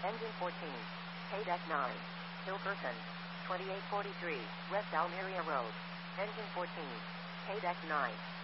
Engine 14. KDEC 9. Hilkerson. 2843, West Almeria Road. Engine 14. KDEC 9.